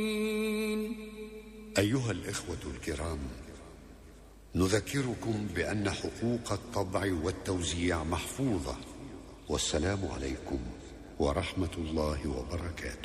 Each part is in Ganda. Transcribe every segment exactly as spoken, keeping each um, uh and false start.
أيها الإخوة الكرام، نذكركم بأن حقوق الطبع والتوزيع محفوظة. والسلام عليكم ورحمة الله وبركاته.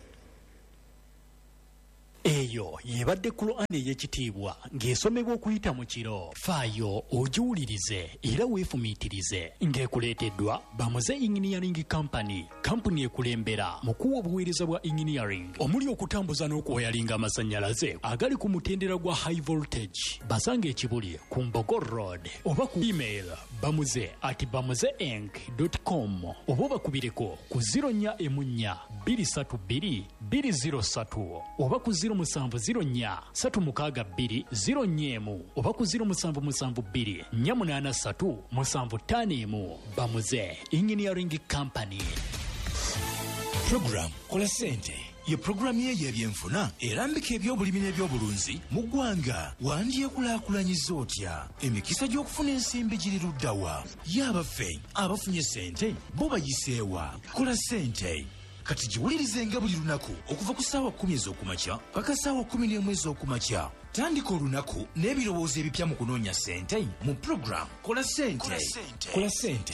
eyo yebadde Qur'ani ey'ekitiibwa ng'esomebwa okuyita mu kiro. Faayo ogiwulirize era weefumiitirize ng'ekuleeteddwa Bamuze Engineering Company, kampuni ekulembera mu kuwa obuweereza bwa engineering omuli okutambuza n'okuwayalinga amasannyalaze agali ku mutendera gwa high voltage. Basanga ekibuli ku Mbogo Road oba ku email bamuze at bamuze inc dot com oba bakubireko ku zero nnya emu nnya bbiri ssatu bbiri bbiri zero ssatu oba ku zero musanvu ziro nnya ssatu mukaaga bbiri ziro nnya emu oba ku ziro musanvu musanvu bbiri nnya munaana ssatu musanvu ttaano emu. Bamuze Engineering Company. Program Kola Sente ye programu ye y'ebyenfuna erambika ebyobulimi n'ebyobulunzi mu ggwanga. Wandyekulaakulanyiza otya? Emikisa gy'okufuna ensimbi giri luddawa? Y'abaffe abafunye sente bo bayiseewa? Kola Sente kati giwulirize nga buli lunaku okuva ku ssaawa kkumi ez'okumakya paka ssaawa kkumi n'emu ez'okumakya. Tandika olunaku n'ebirowoozo ebipya mu kunoonya ssente mu program Kola Sente. Kola Sente.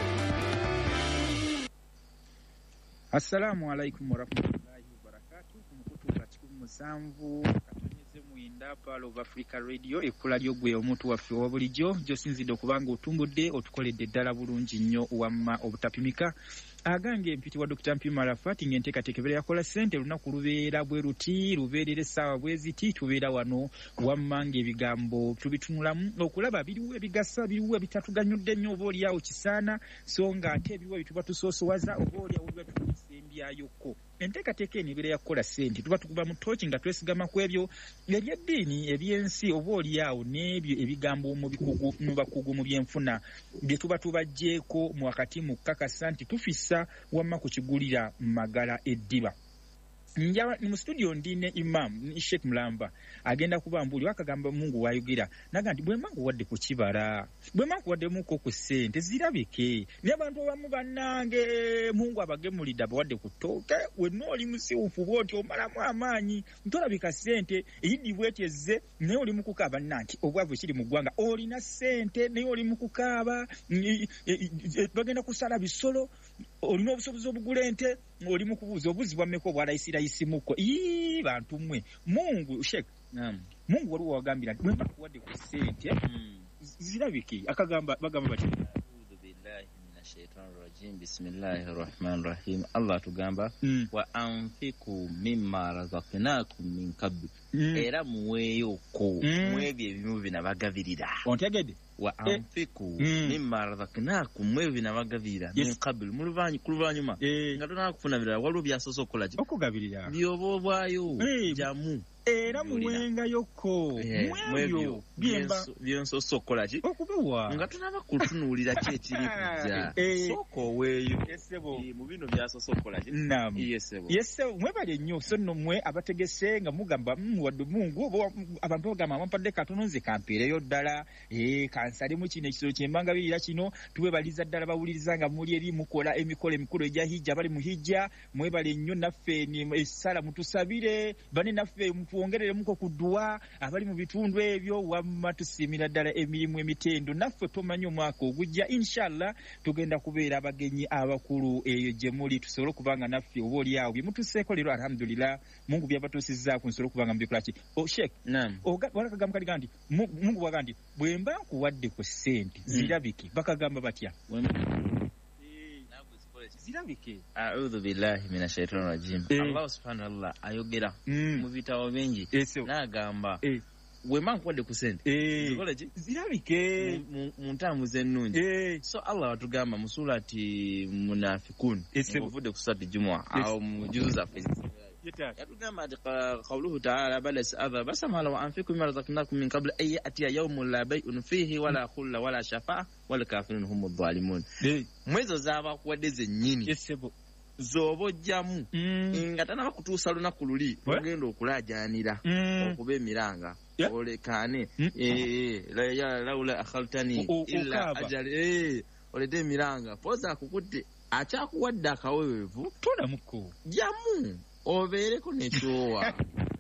Assalamu alaikum warahmatullahi wabarakatuh. Kumukutu katiku musanvu katonyeze mwenda Pearl of Africa Radio ekula lyogwe omuntu waffe wa bulijjo gyosinzidde okubanga otumbudde otukoledde ddala bulungi nnyo wamma obutapimika. Agange mpiti wa Doctor Mpima Rafati ng'enteekateeka ebeera yakola ssente lunaku lubeera bwe ruti lubeerera essaawa bwe ziti tubeera wano wamma ng'ebigambo tubitunulamu okulaba biriwo ebigasa biriwo ebitatuganyudde nnyo oba oliawo kisaana so nga ate ebiwa bituba tusoosowaza oba oliawo biba tubisembyayoko. Enteekateeka eno ebeera yakola ssente tuba tukuba mu ttooki nga twesigama ku ebyo ebyeddiini ebyensi oba oliawo n'ebyo ebigambo mu bikugu mu bakugu mu byenfuna bye tuba tubagjeeko mu wakati mu kkakasa nti tufissa wamma ku kigulira Magala Eddiba. Njawa mu studio ndine Imam Sheikh Mulamba agenda kubambuli wakagamba Mungu wayogera naga nti bwe mangu wadde ku kibala bwe mangu wadde muko ku ssente zirabike ne bantu bamu bannange Mungu abagemulidde wadde ku ttooke we noli musiufu bwoti omalamu amaanyi ntolabika ssente eyidi bweteze ne oli mu kukaaba nanti obwavu kiri mu ggwanga olina ssente ne oli mu kukaaba bagenda kusala bisolo olina obusobozi obugula ente oli mu kubuuza obuzibwa mmeko bw'alayisira isimuko ii bantu mmwe Mungu Sheikh naam Mungu waliwo wagambira nti bwe bakuwadde ku ssente zirabiki akagamba bagamba bati a'udhu billahi minash shaitani rajim bismillahir rahmanir rahim. Allah tugamba mm. wa anfiku mimma razaqnakum min qabl mm. era muweeyo ko mm. mwebyo ebimu binabagabirira ontegedde wa anfiku mm. mimma razaqnakum mwebyo binabagabirira yes. min qabl muluvanyi kuluvanyuma eh. nga tona kufuna birala waliwo byasoso okolaje okugabirira byobo bwayo hey. jamu era muwenga yoko mwebyo byemba byonsoso okolaje okubewa nga tunaba kutunulira kye kiri kujja soko weeyo yesebo mu bino byasoso okolaje nam yesebo yesebo mwebale nnyo so nno mwe abategese nga mugamba wadde Mungu abantu bagamba ampadde katono nze kampeereyo ddala eh kansali mu kino ekisolo kyembanga birira kino tuwebaliza ddala bawuliriza nga muli eri mukola emikolo emikolo egya hijja bali mu hijja mwebale nnyo naffe ni essala mutusabire bane naffe tuongerere muko kudua abali mu bitundu ebyo wamma tusimira ddala emirimu emitendo naffe tumanyi omwaka ogujja inshallah tugenda kubeera abagenyi abakulu eyo gye muli tusobole kubanga naffe oba oli awo bye mutuseeko leero alhamdulillah Mungu byabatuusizza ku nsolo kubanga mbikulaki o Sheikh naam walakagamba kali gandi Mungu wagandi bwemba nkuwadde ku ssente zirabiki bakagamba batya zirabike. A'udhu billahi minash shaitani rajim. eh. Allah subhanahu wa ta'ala ayogera mm. mu bitabo bingi n'agamba eh. we mangu wadde ku ssente eh. zirabike mu ntambuza ennungi eh. so Allah watugamba mu surati Munafikun ovudde ku surati Jumu'a awo mu juzu zaffe yatugamba ati qawluhu ta'ala bal sa'adha basama law anfikum mimma razaqnakum min qabl ay ya'tiya yawmun la bay'un fihi wala khulla wala shafa'a wal kafirun humud zalimun. Mwezo zaba kuwadde zennyini yesebo zobojjamu mm. nga tanaba kutuusa lunaku luli ogenda okulaajanira mm. okuba emiranga yeah. olekane mm. eh la laula akhaltani o, o, illa ajal eh olede emiranga poza akukutte akyakuwadde akaweweevu tolamuko jamu obeereko nekyowa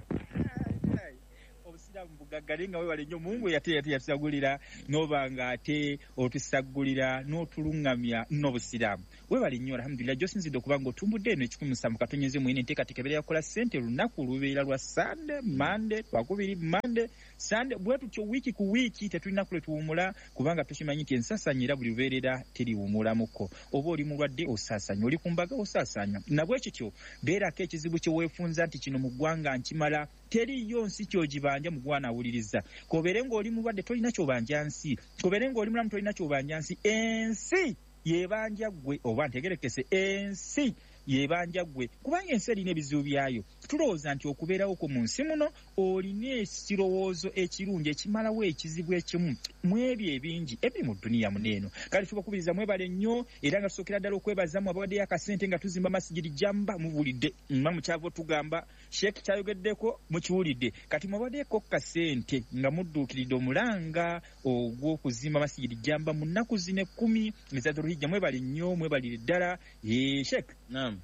obusiraamu bugaggale nga wewale nnyo mungu yate yate yatusagulira n'obanga ate otusagulira n'otuluŋŋamya n'obusiraamu wewale nnyo alhamdulillah gyosinzidde okuba nga otumbudde eno ekikumi musanvu katonyeze mwine enteekateeka ebeera yakola ssente lunaku lubeera lwa sande mande lwakubiri mande sande bwe tutyo wiiki ku wiiki tetulina kule tuwumula kubanga tukimanyi nti ensasanya era buli lubeerera teriwumulamuko oba oli mulwadde osaasanya oli ku mbaga osaasanya nabwe kityo beerako ekizibu kye weefunza nti kino mu ggwanga nkimala teriyo nsi ky'ogibanja mu gwana awuliriza kobeere ng'oli mulwadde tolina ky'obanja nsi kobeere ng'oli mulamu tolina ky'obanja nsi ensi yebanja gwe oba ntegerekese ensi yebanja gwe kubanga ensi erina ebizibu byayo tulowooza nti okubeerawo ko mu nsi muno olina ekirowoozo ekirungi ekimalawo ekizibu ekimu mu ebyo ebingi ebiri mu dduniya muneeno kale tubakubiriza mwebale nnyo era nga tusookera ddala okwebazamu abawaddeyo akasente nga tuzimba masigiri jamba mubulidde mma mukyava otugamba sheekh kyayogeddeko mukiwulidde kati mwabaddeko kasente nga mudduukiridde omulanga ogw'okuzimba masigiri jamba mu nnaku zino ekkumi ezaduluhijja mwebale nnyo mwebalire ddala ye sheekh naam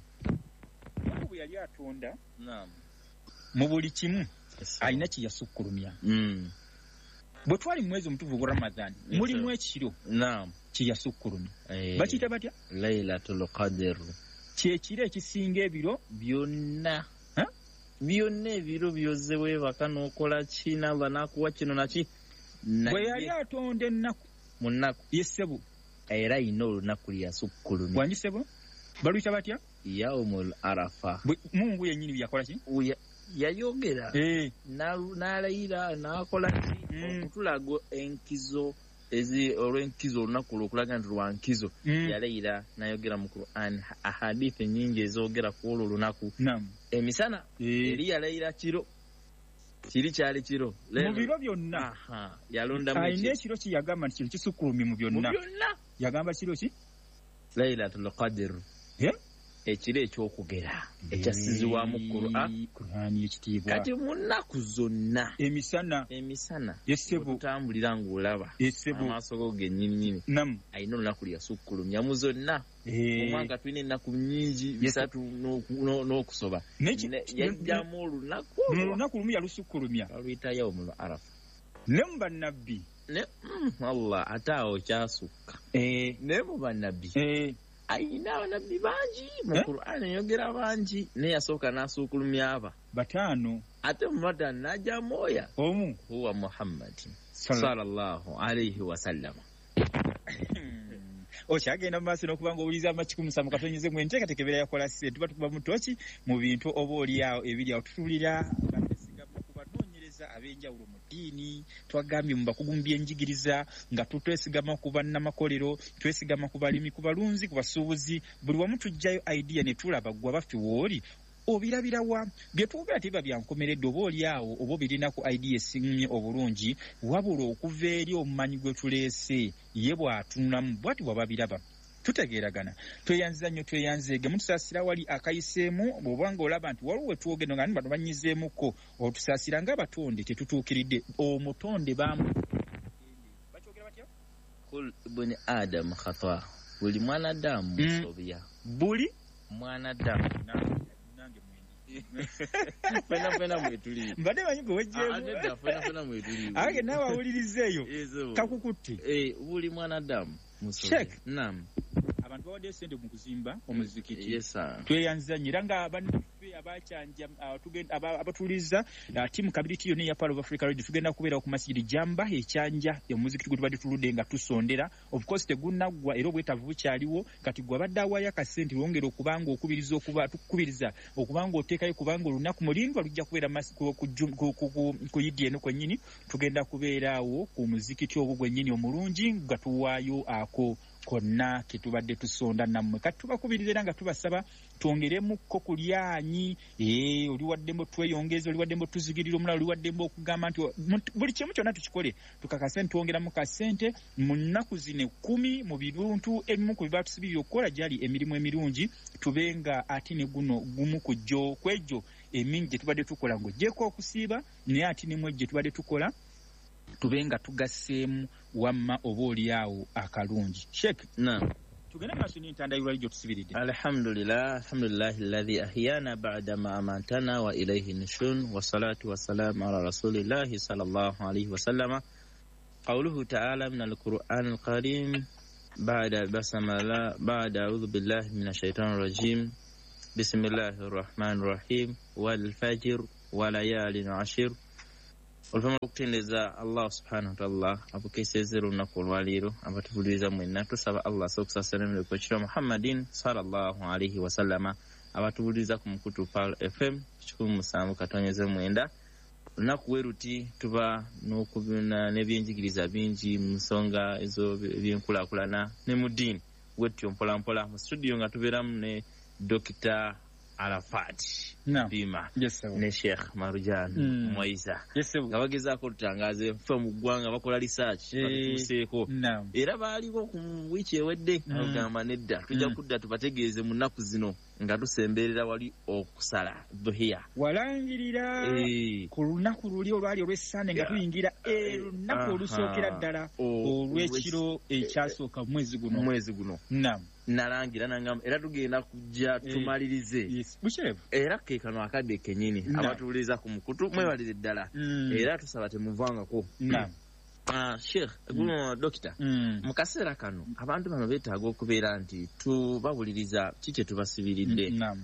bwe yali atonda naam mu buli kimu alina kiyasukkulumya mm. bwe twali mu mwezi omutuufu gwa ramadhaani Yes, mulimu ekiro naam kiyasukkulumya eh, bakiyita batya Laylatul Qadr kyekiro ekisinga ebiro byonna Ha? byonna ebiro byoze weebaka n'okola kina banakuwa kino naki bwe yali atonda ennaku mu nnaku yessebo era ayina olunaku lyasukkulumya wangisebo baluyita batya yaumul arafa Bwe- mungu yennyini byakola ki Uya- yayogera Eh, N'alu- n'alayira n'akola ki Mm. okutulaga enkizo ezi olw'enkizo olunaku olwokulaga nti lwa nkizo mm, yalayira n'ayogera mu Quran ahadithi nyingi ezoogera ku olwo olunaku naam. emisana Eh, eri yalayira kiro kiri kyali kiro mu biro byonna aha yalondamu alina ekiro ekiro kiyagamba nti kino kisukkulumye mu mu byonna byonna yagamba kiro ki Laylatul Qadr Eh? ekiro ekyokugera ekyasizibwamu Quran Qur'ani ekitiibwa kati mu nnaku zonna emisana emisana yessebo otambulira ng'olaba yessebo amaaso go gennyininyini nam alina olunaku lyasukkulumya mu zonna Eh, omwaka tulina ennaku nnyingi bisatu n'oku- n'o- n'okusoba Neki- Ne- yajjamu olunaku mu olwo lunaku lumu yalusukkulumya baluyita yaumul arafa ne mu bannabbi ne mm, Allah ate awo kyasukka Eh, naye mu bannabbi eh, ayina abannabbi bangi mu Eh? Qur'an eyogera bangi naye yasooka n'asuukulumya aba bataano ate mu bataano n'ajjamu oya omu huwa Muhammadin Sala- sallallahu alayhi wasallama okyagenda mu maaso n'okuba ng'owuliza amakikumi musanvu katonyeze mu enteekateeka ebeera yakola sse tuba tukuba mu toki mu bintu oba oliawo ebiri awo tutulira nga twesigamu okubanoonyereza ab'enjawulo mu ddiini twagambye mu bakugu mu byenjigiriza nga tutwesigama ku bannamakolero twesigama ku balimi ku balunzi ku basuubuzi buli wamu tujjayo idea ne tulaba gwe abaffe wooli obirabirawa bye twogera tebiba byankomeredde oba oli awo oba obirinaku idea esiŋŋye obulungi wabula okuva eri omumanyi gwe tuleese ye bw'atunulamu bw'ati bw'aba biraba tutegeeragana tweyanziza nnyo tweyanzeege mutusaasira wali akayiseemu bw'oba ng'olaba nti waliwo we twogenda nga bano banyizeemukko otusaasira ng'abatonde tetutuukiridde omutonde baamu bakyogera batya kul ibuni adam khata buli mwanadamu Mm. musobya buli mwanadamu nange mwendi fena fena mwetuli mbadde manyi gwe wejjeemu aneda fena fena mwetuli age naawe awuliriza eyo ezo kakukutte eh buli mwanadamu musobya Check. naam abantu bawaddeyo sente mu kuzimba omuzikiti yes sir tweyanziza nnyo era nga bannaffe abakyanja ah, tugenda- aba- abatuliza ah, tiimu kabiriti yonna eya Pearl of Africa Radio tugenda kubeerawo ku masigiri jamba ekyanja omuzikiti gwe tubadde tuludde nga tusondera of course tegunnaggwa era obwetaavu bukyaliwo kati gwe abadde awaayo akasente wongera okubanga okubiriza okuba tukubiriza okubanga oteekayo kubanga olunaku mulindwa lujja kubeera mas- ku- ku jum- ku- ku- ku- ku yidi eno kwennyini tugenda kubeeraawo ku muzikiti ogwo gwennyini omulungi nga tuwaayo ako konna ketubadde tusonda nammwe kati tubakubiriza era nga tubasaba twongeremukko ku lyanyi ee oli waddembo tweyongeza oli waddembo tuzigirira omulala oli waddembo okugamba nti mu- buli kimu kyonna tukikole tukakase ntwongeramu kasente mu nnaku zino ekkumi mu bintu ebimu ku biba tusibirira okukola gyali emirimu emirungi tube nga ate ne guno gumu ku gyo kwegyo emingi gye tubadde tukola ng'oggyeko okusiiba naye ate nemu gye tubadde tukola tube nga tugasseemu wamma oba oli awo akalungi shek naam tugende maaso n'entandayiro lyo tusibiridde. Alhamdulillah, alhamdulillahi alladhi ahyana ba'da ma amatana wa ilayhi nushun wa salatu wa salam ala rasulillahi sallallahu alayhi wa sallama. Qawluhu ta'ala min al-Qur'an al-Karim ba'da basmala ba'da a'udhu billahi minash shaitanir rajim. Bismillahir rahmanir rahim wal fajr wa layalin ashir. Oluvanyuma lw'okutendeza Allah subhanahu wa ta'ala abukeesezera olunaku olwaleero abatubuliriza mwenna tusaba Allah sokusasana emileko ekiro Muhammadin sallallahu alayhi wa sallama abatubuliriza ku Mukutu Pearl F M kikumi musanvu katonyeze mwenda. Olunaku weruti tuba n'okubina n'ebyenjigiriza bingi mu nsonga ezo ebyenkulaakulana ne mu ddiini bwetyo mpola mpola mu studio nga tubeeramu ne Dokita Arafat Bima yes, ne Sheikh Marujan mm. Moisa yes, nga bagezaako tutangaze ffe mu ggwanga bakola research batuuseeko no. era baaliwo ku wiiki ewedde agamba mm. nedda tujja mm. kudda tubategeeze mu nnaku zino nga tusemberera wali okusala dhuhiya walangirira e. ku lunaku luli olwali olw'essande nga tuyingira olunaku olusookera ddala olw'ekiro ekyasooka mu mwezi guno mwezi guno nam nalangira nangamba era tugenda kujja tumalirize yes. Busherevu era ke kano akadde kenyini no. abatuwuliriza ku Mukutu mwewalire ddala mm. era tusaba temuvangako nam Ah, Sheikh, guno mm. Dokita, mm. mu kaseera kano abantu bano beetaaga okubeera nti tubawuliriza kiki tubasibiridde mm.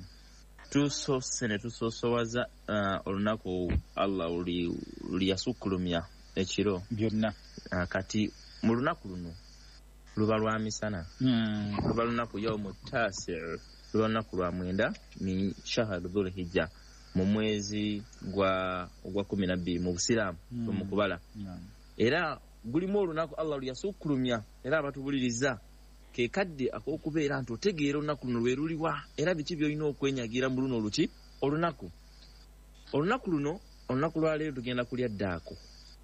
tusoose ne tusoosowaza uh, olunaku Allah luli yasukkulumya ekiro byonna uh, kati mu lunaku luno luba lwa misana mm. luba lunaku yawmu tasi luba lunaku lwa mwenda min shahar dhulhijja mu mwezi gwa gwa kumi na bbiri mu busiraamu mm. mu kubala mm. era gulimu olunaku Allah luyasukkulumya era abatubuliriza ke kadde ak'okubeera nti otegeera olunaku luno lwe luliwa era biki by'olina okwenyagira mu luno oluki olunaku olunaku luno olunaku lwaleero tugenda kulya ddaako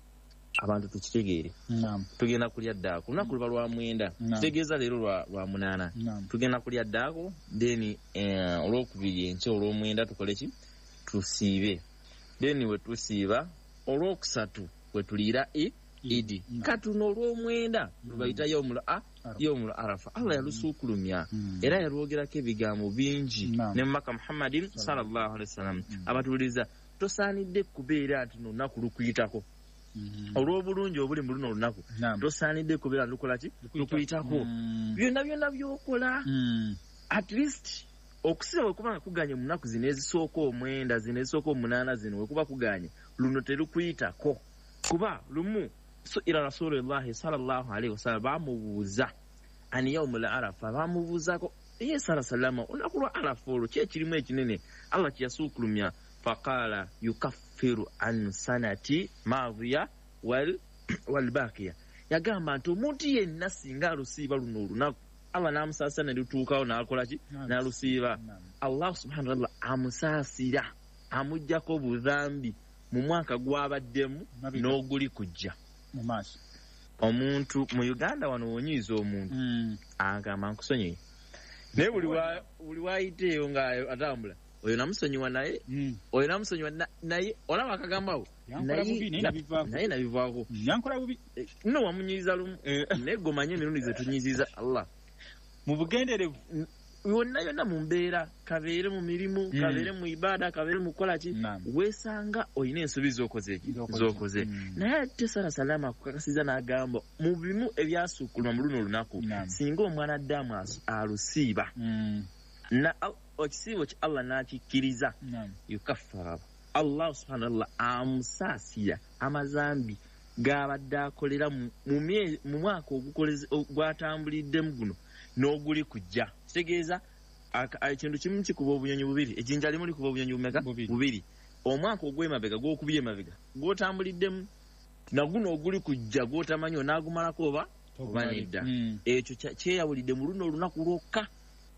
abantu tukitegeere naam tugenda kulya ddaako olunaku luba lwa mwenda tutegeeza leero lwa, lwa munaana tugenda kulya ddaako then eh, olwokubiri enkya olw'omwenda tukole ki tusiibe then we tusiiba olwokusatu we tuliira i idi mm. katuno olw'omwenda lubayita mm. yomul a yomul arafa Allah yalusukkulumya mm. era yalwogerako ebigambo bingi mm. ne Maka Muhammadin sallallahu alaihi wasallam mm. abatuliza tosaanidde kubeera ati no naku lukuyitako mm. olw'obulungi obuli mu luno olunaku tosaanidde kubeera lukola ki lukuyitako mm. byonna byonna byokola mm. at least okusiba wekuba kuganye mu nnaku zino ezisooka omwenda zino ezisooka omunaana zino wekuba kuganye luno terukuyitako kuba lumu so ila Rasulullah sallallahu alaihi wasallam bamubuuza ani yawmul arafa bamubuuzako ye sallallahu olunaku lwa arafa olwo kye kirimu ekinene Allah kiyasukkulumya faqala yukaffiru an sanati madhiya wal wal baqiya yagamba nti omuntu yenna singa alusiiba luno olunaku Allah namusaasa ne lutuukawo n'akola ki n'alusiiba Allah subhanahu wa ta'ala amusaasira amuggyako obudhambi mu mwaka gwabaddemu n'oguli kujja mu maaso omuntu mu Uganda wano wonyiza omuntu mm. agamba nkusonyiye naye buli wa buli wayiteeyo nga atambula oyo namusonyiwa naye mm. oyo namusonyiwa na, naye olaba akagambawo naye nabivaako yankola bubi no wamunyiza lumu naye gomanye emirundi ze tunyiziza Allah mu bugenderevu yonna yonna mu mbeera kabeere mu mirimu mm. kabeere mu ibada kabeere mu kukola ki weesanga olina ensobi z'okoze z'okoze mm. naye ate sala salama akukakasiza n'agamba mu bimu ebyasukkuluma mu luno olunaku singa omwana Adamu alusiiba mm. na ekisiibo ki Allah n'akikkiriza yukaffara Allah subhanahu wa ta'ala amusaasira amazambi g'abadde akolera mu mwaka ogwatambuliddemu guno n'oguli kujja kitegeeza ekintu kimu kikuba obunyonyi bubiri ejjinja limu likuba obunyonyi bumeka bubiri omwaka ogw'emabega gw'okubiri emabega gw'otambuliddemu naguno oguli kujja gw'otamanyi onaagumalako oba oba nedda ekyo kyeyawulidde mu luno olunaku lwokka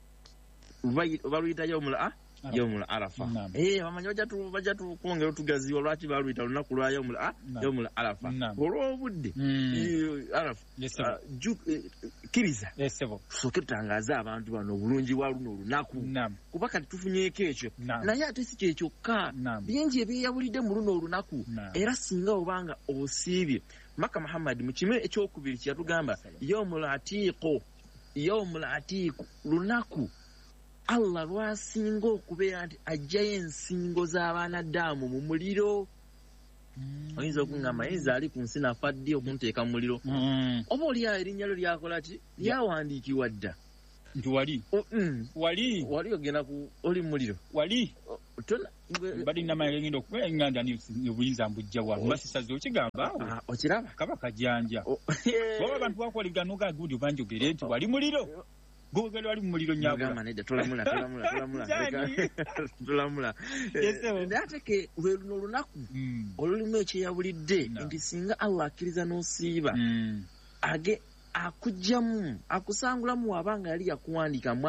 baluyita yawmul yawmul arafa eh bamanyi bajja tukwongera otugaziwa lwaki baluyita lunaku lwa yawmul yawmul arafa olw'obudde arafa kiriza tusooke tutangaze abantu bano obulungi bwa luno olunaku kuba kati tufunyeeko ekyo naye ate si kyekyokka bingi ebyeyawulidde mu luno olunaku era singa obanga osiibye Maka Muhammad mu kimu ekyokubiri kyeyatugamba yawmul atiiqo yawmul atiq lunaku Allah lwasinga okubeera nti ajjayo ensingo z'abaana Adamu mu muliro. Oyinza okungamba yinza ali ku nsi nafa ddi okunteeka mu muliro. Oba oli erinnya lyo lyakola ki lyawandiikibwa dda nti wali wali wali ogenda ku oli mu muliro wali bali nama ngenda okuba enganda ni obuyinza mbujja wa mbasisaze okigamba okiraba kabaka janja baba abantu bakwaliganuka gudi banjogere nti wali muliro gogere wali mu muliro nyabula gamba nedda tulamula tulamula tulamula tulamula ndateke lwe luno lunaku olulimu ekyeyabulidde nti singa Allah akkiriza n'osiiba age akujjamu akusangulamu wabanga yali yakuwandika